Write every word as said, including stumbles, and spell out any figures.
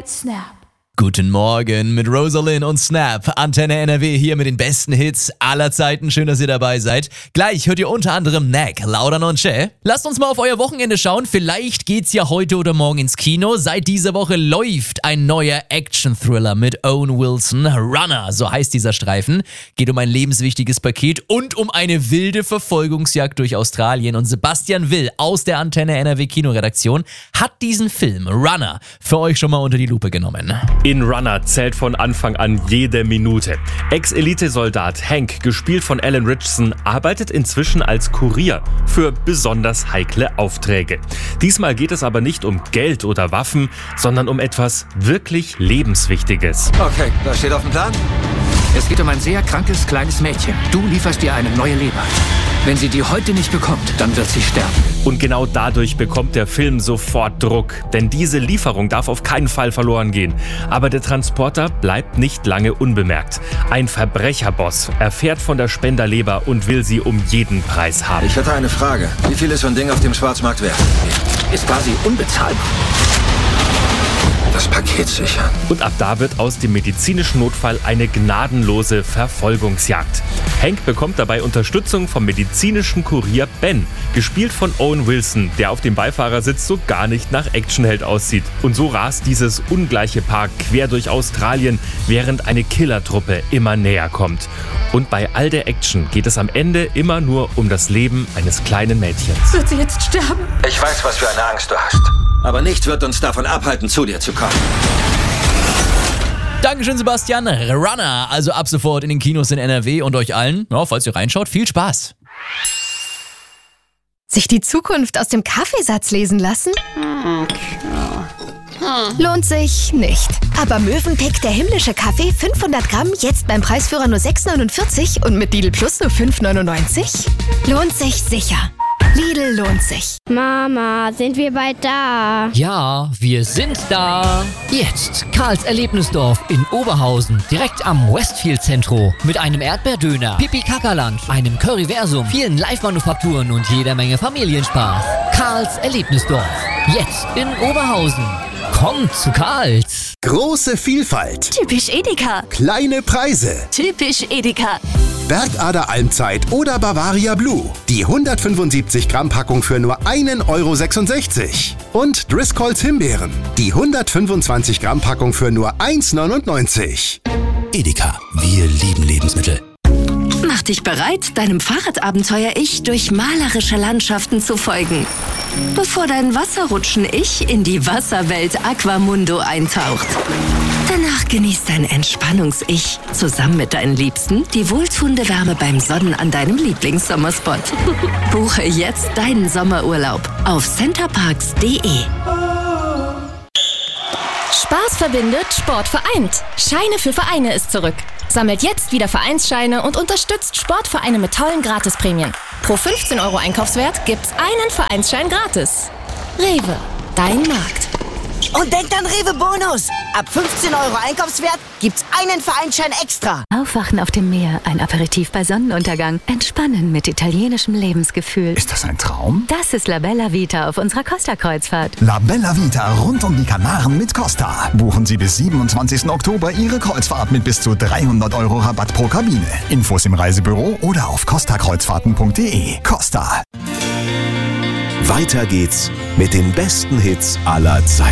mit Snap. Guten Morgen mit Rosalind und Snap. Antenne N R W hier mit den besten Hits aller Zeiten. Schön, dass ihr dabei seid. Gleich hört ihr unter anderem Knack, Lauda Nonche. Lasst uns mal auf euer Wochenende schauen. Vielleicht geht's ja heute oder morgen ins Kino. Seit dieser Woche läuft ein neuer Action-Thriller mit Owen Wilson. Runner, so heißt dieser Streifen. Geht um ein lebenswichtiges Paket und um eine wilde Verfolgungsjagd durch Australien. Und Sebastian Will aus der Antenne N R W Kinoredaktion hat diesen Film Runner für euch schon mal unter die Lupe genommen. In Runner zählt von Anfang an jede Minute. Ex-Elite-Soldat Hank, gespielt von Alan Ritchson, arbeitet inzwischen als Kurier für besonders heikle Aufträge. Diesmal geht es aber nicht um Geld oder Waffen, sondern um etwas wirklich Lebenswichtiges. Okay, was steht auf dem Plan? Es geht um ein sehr krankes kleines Mädchen. Du lieferst ihr eine neue Leber. Wenn sie die heute nicht bekommt, dann wird sie sterben. Und genau dadurch bekommt der Film sofort Druck. Denn diese Lieferung darf auf keinen Fall verloren gehen. Aber der Transporter bleibt nicht lange unbemerkt. Ein Verbrecherboss erfährt von der Spenderleber und will sie um jeden Preis haben. Ich hätte eine Frage. Wie viel ist so ein Ding auf dem Schwarzmarkt wert? Ist quasi unbezahlbar. Das Paket sichern. Und ab da wird aus dem medizinischen Notfall eine gnadenlose Verfolgungsjagd. Hank bekommt dabei Unterstützung vom medizinischen Kurier Ben, gespielt von Owen Wilson, der auf dem Beifahrersitz so gar nicht nach Actionheld aussieht. Und so rast dieses ungleiche Paar quer durch Australien, während eine Killertruppe immer näher kommt. Und bei all der Action geht es am Ende immer nur um das Leben eines kleinen Mädchens. Wird sie jetzt sterben? Ich weiß, was für eine Angst du hast. Aber nichts wird uns davon abhalten, zu dir zu kommen. Dankeschön, Sebastian. Runner, also ab sofort in den Kinos in N R W und euch allen, ja, falls ihr reinschaut, viel Spaß. Sich die Zukunft aus dem Kaffeesatz lesen lassen? Lohnt sich nicht. Aber Mövenpick, der himmlische Kaffee, fünfhundert Gramm, jetzt beim Preisführer nur sechs neunundvierzig und mit Lidl Plus nur fünf neunundneunzig? Lohnt sich sicher. Lidl lohnt sich. Mama, sind wir bald da? Ja, wir sind da. Jetzt Karls Erlebnisdorf in Oberhausen, direkt am Westfield Zentro. Mit einem Erdbeerdöner, Pipi-Kaka-Lunch, einem Curryversum, vielen Live-Manufakturen und jeder Menge Familienspaß. Karls Erlebnisdorf, jetzt in Oberhausen. Kommt zu Karls. Große Vielfalt. Typisch Edeka. Kleine Preise. Typisch Edeka. Bergader Almzeit oder Bavaria Blue. Die hundertfünfundsiebzig Gramm Packung für nur einen Euro sechsundsechzig. Und Driscolls Himbeeren. Die hundertfünfundzwanzig Gramm Packung für nur eins neunundneunzig. Edeka, wir lieben Lebensmittel. Mach dich bereit, deinem Fahrradabenteuer-Ich durch malerische Landschaften zu folgen. Bevor dein Wasserrutschen-Ich in die Wasserwelt Aquamundo eintaucht. Danach genießt dein Entspannungs-Ich zusammen mit deinen Liebsten die wohltuende Wärme beim Sonnen an deinem Lieblingssommerspot. Buche jetzt deinen Sommerurlaub auf centerparks punkt de. Spaß verbindet, Sport vereint. Scheine für Vereine ist zurück. Sammelt jetzt wieder Vereinsscheine und unterstützt Sportvereine mit tollen Gratisprämien. Pro fünfzehn Euro Einkaufswert gibt's einen Vereinsschein gratis. Rewe, dein Markt. Und denkt an Rewe Bonus. Ab fünfzehn Euro Einkaufswert gibt's einen Vereinsschein extra. Aufwachen auf dem Meer, ein Aperitif bei Sonnenuntergang. Entspannen mit italienischem Lebensgefühl. Ist das ein Traum? Das ist La Bella Vita auf unserer Costa-Kreuzfahrt. La Bella Vita rund um die Kanaren mit Costa. Buchen Sie bis siebenundzwanzigsten Oktober Ihre Kreuzfahrt mit bis zu dreihundert Euro Rabatt pro Kabine. Infos im Reisebüro oder auf costa kreuzfahrten punkt de. Costa. Weiter geht's mit den besten Hits aller Zeiten.